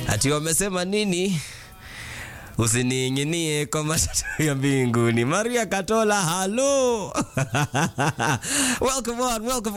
Ati wamesema nini? Usiniinginie kwa matatu ya mbinguni. Maria Katola, hello. Welcome on, welcome